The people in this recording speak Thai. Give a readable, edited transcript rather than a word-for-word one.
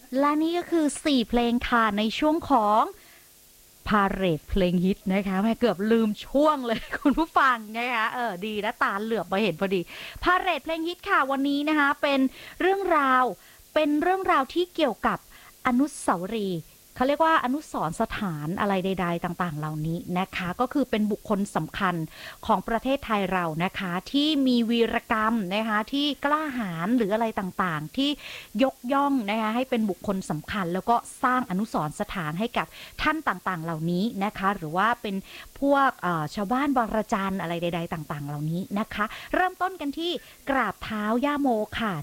และนี่ก็คือ4เพลงค่ะในช่วงของพาเหรดเพลงฮิตนะคะแม่เกือบลืมช่วงเลยคุณผู้ฟังนะคะดีนะตาเหลือบมาเห็นพอดีพาเหรดเพลงฮิตค่ะวันนี้นะคะเป็นเรื่องราวเป็นเรื่องราวที่เกี่ยวกับอนุสาวรีย์เขาเรียกว่าอนุสรณ์สถานอะไรใดๆต่างๆเหล่านี้นะคะก็คือเป็นบุคคลสำคัญของประเทศไทยเรานะคะที่มีวีรกรรมนะคะที่กล้าหาญหรืออะไรต่างๆที่ยกย่องนะคะให้เป็นบุคคลสำคัญแล้วก็สร้างอนุสรณ์สถานให้กับท่านต่างๆเหล่านี้นะคะหรือว่าเป็นพวกชาวบ้านบางระจันอะไรใดๆต่างๆเหล่านี้นะคะเริ่มต้นกันที่กราบเท้าย่าโมค่ะ